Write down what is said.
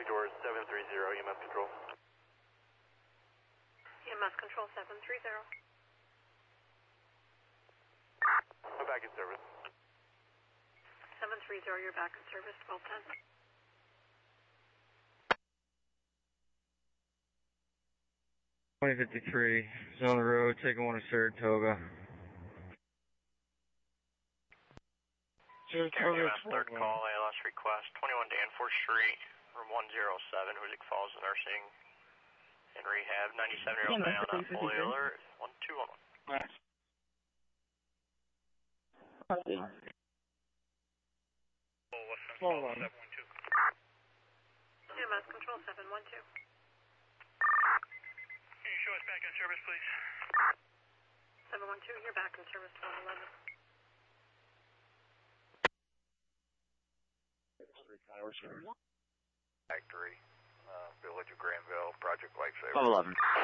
doors 730, EMS control. EMS control 730. I'm back in service. 730, you're back in service, 1210. 2053, is on the road, taking one to Saratoga. Saratoga, third call, ALS request, 21 Danforth Street, room 107, Hoosick Falls Nursing and Rehab, 97-year-old male, not fully alert, 1211. Yes. Copy. EMS control 712. Can you show us back in service, please? 712, you're back in service, 1211. Factory, Village of Granville, Project Lifesaver. 1211.